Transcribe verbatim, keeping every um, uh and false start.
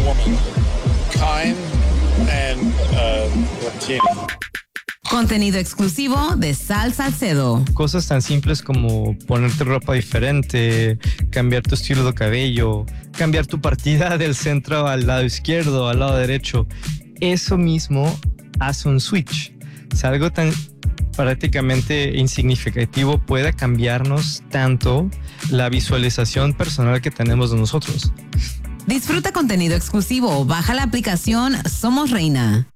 woman, kind and uh, Latina. Contenido exclusivo de Sal Salcedo. Cosas tan simples como ponerte ropa diferente, cambiar tu estilo de cabello, cambiar tu partida del centro al lado izquierdo, al lado derecho. Eso mismo hace un switch. Si algo tan prácticamente insignificativo puede cambiarnos tanto la visualización personal que tenemos de nosotros. Disfruta contenido exclusivo. Baja la aplicación Somos Reina.